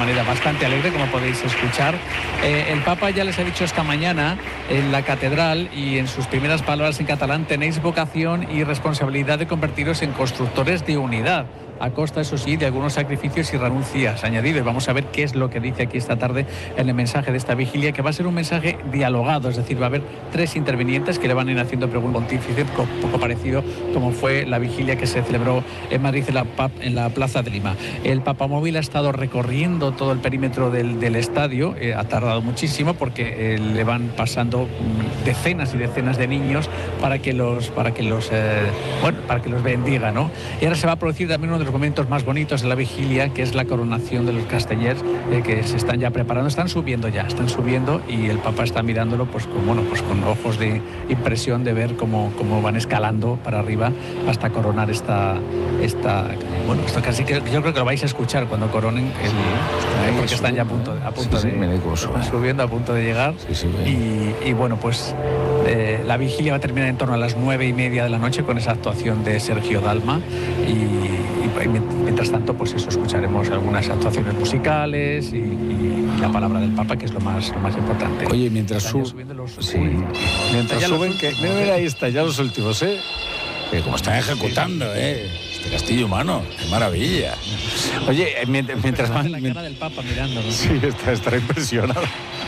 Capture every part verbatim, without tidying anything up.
manera bastante alegre, como podéis escuchar. Eh, el Papa ya les ha dicho esta mañana en la catedral y en sus primeras palabras en catalán: tenéis vocación y responsabilidad de convertiros en constructores de unidad, a costa, eso sí, de algunos sacrificios y renuncias, añadido. Y vamos a ver qué es lo que dice aquí esta tarde en el mensaje de esta vigilia, que va a ser un mensaje dialogado, es decir, va a haber tres intervinientes que le van a ir haciendo preguntas pontífice, poco parecido como fue la vigilia que se celebró en Madrid, en la, en la Plaza de Lima. El Papamóvil ha estado recorriendo todo el perímetro del, del estadio, eh, ha tardado muchísimo porque eh, le van pasando decenas y decenas de niños para que los, para que los, eh, bueno, para que los bendiga, ¿no? Y ahora se va a producir también uno de los momentos más bonitos de la vigilia, que es la coronación de los castellers, eh, que se están ya preparando, están subiendo ya, están subiendo, y el Papa está mirándolo pues con, bueno, pues con ojos de impresión de ver cómo, cómo van escalando para arriba hasta coronar esta, esta bueno, esto casi que yo creo que lo vais a escuchar cuando coronen, el, sí, eh, porque están ya a punto, a punto sí, de, sí, están subiendo, a punto de llegar, sí, sí, y, y bueno, pues eh, la vigilia va a terminar en torno a las nueve y media de la noche con esa actuación de Sergio Dalma, y, y mientras tanto, pues eso, escucharemos algunas actuaciones musicales y, y la palabra del Papa, que es lo más, lo más importante. Oye, mientras, su... sí. mientras suben, que... mira, mira, ahí está, ya los últimos, ¿eh? Eh, como están ejecutando, ¿eh? Este castillo humano, qué maravilla. Oye, mientras, mientras van... la cara del Papa mirándolo. Sí, está, estará impresionado.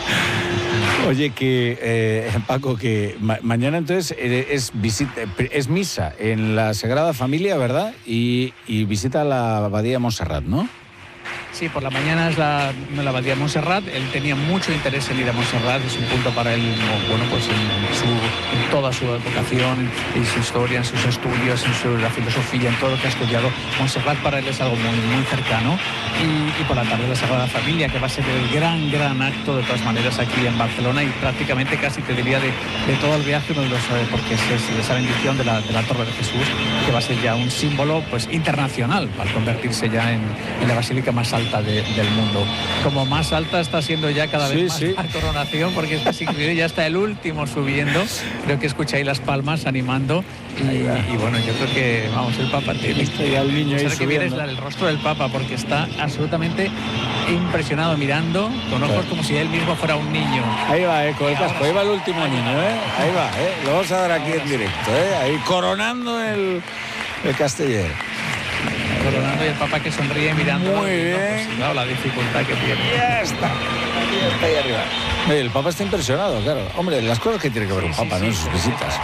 Oye, que eh, Paco, que ma mañana entonces es visita, es misa en la Sagrada Familia, ¿verdad? Y, y visita a la Abadía de Montserrat, ¿no? Sí, por la mañana es la, la Abadía de Montserrat. Él tenía mucho interés en ir a Montserrat, es un punto para él, bueno, pues en, su, en toda su vocación, en su historia, en sus estudios, en su, la filosofía, en todo lo que ha estudiado. Montserrat para él es algo muy, muy cercano. Y, y por la tarde la Sagrada Familia, que va a ser el gran, gran acto de todas maneras aquí en Barcelona, y prácticamente casi te diría de, de todo el viaje, uno de los, porque es, es esa bendición de la, de la Torre de Jesús, que va a ser ya un símbolo pues internacional, al convertirse ya en, en la basílica más alta De, del mundo. Como más alta está siendo ya cada vez sí, más sí. la coronación, porque es increíble, ya está el último subiendo. Creo que escucháis las palmas animando. Y, y bueno, yo creo que, vamos, el Papa tiene el niño ahí que ver es el rostro del Papa, porque está absolutamente impresionado, mirando con ojos claro, como si él mismo fuera un niño. Ahí va, eh, con el casco, ahí va el último niño, ¿eh? Ahí va, ¿eh? Lo vamos a dar aquí en directo, ¿eh? Ahí coronando el, el casteller. Coronando, y el Papa que sonríe mirando. Muy bien. Pues, claro, la dificultad que tiene. Ya está. Ya está ahí arriba. Oye, el Papa está impresionado, claro. Hombre, las cosas que tiene que ver sí, un Papa, sí, ¿no? En sus sí, visitas.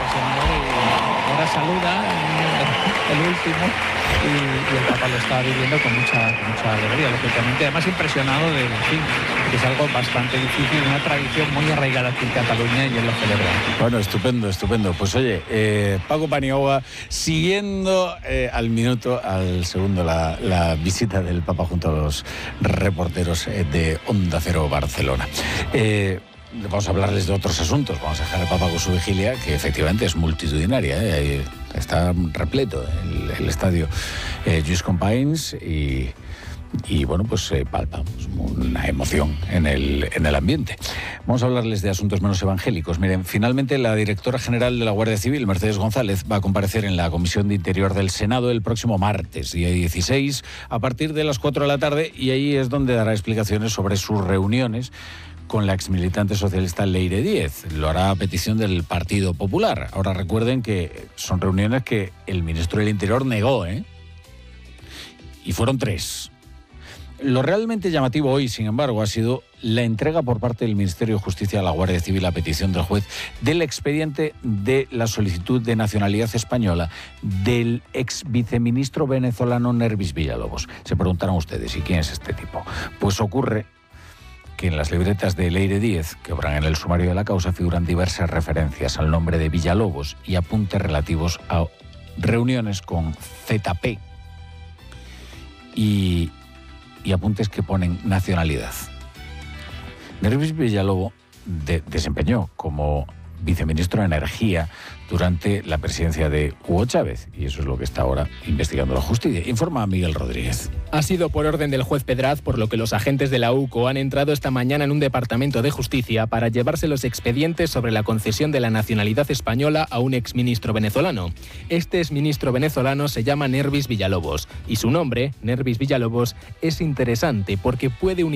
Ahora saluda el, el último y, y el Papa lo está viviendo con mucha, con mucha alegría, lógicamente. Además, impresionado de, en fin, que es algo bastante difícil, una tradición muy arraigada aquí en Cataluña, y él lo celebra. Bueno, estupendo, estupendo. Pues oye, eh, Paco Paniagua, siguiendo eh, al minuto, al segundo, la, la visita del Papa junto a los reporteros eh, de Onda Cero Barcelona. Eh, Vamos a hablarles de otros asuntos. Vamos a dejar al Papa con su vigilia, que efectivamente es multitudinaria, ¿eh? Está repleto el, el estadio eh, Lluís Companys, y, y bueno, pues eh, palpamos una emoción en el, en el ambiente. Vamos a hablarles de asuntos menos evangélicos. Miren, finalmente la directora general de la Guardia Civil, Mercedes González, va a comparecer en la Comisión de Interior del Senado el próximo martes, día dieciséis, a partir de las cuatro de la tarde, y ahí es donde dará explicaciones sobre sus reuniones con la exmilitante socialista Leire Díez. Lo hará a petición del Partido Popular. Ahora recuerden que son reuniones que el ministro del Interior negó, ¿eh? Y fueron tres. Lo realmente llamativo hoy, sin embargo, ha sido la entrega por parte del Ministerio de Justicia a la Guardia Civil, a petición del juez, del expediente de la solicitud de nacionalidad española del ex viceministro venezolano Nervis Villalobos. Se preguntarán ustedes, ¿y quién es este tipo? Pues ocurre que en las libretas de Leire Díez, que obran en el sumario de la causa, figuran diversas referencias al nombre de Villalobos y apuntes relativos a reuniones con Z P y, y apuntes que ponen nacionalidad. Nervis Villalobos de, desempeñó como viceministro de Energía durante la presidencia de Hugo Chávez, y eso es lo que está ahora investigando la justicia. Informa Miguel Rodríguez. Ha sido por orden del juez Pedraz, por lo que los agentes de la U C O han entrado esta mañana en un departamento de justicia para llevarse los expedientes sobre la concesión de la nacionalidad española a un exministro venezolano. Este exministro venezolano se llama Nervis Villalobos, y su nombre, Nervis Villalobos, es interesante porque puede unir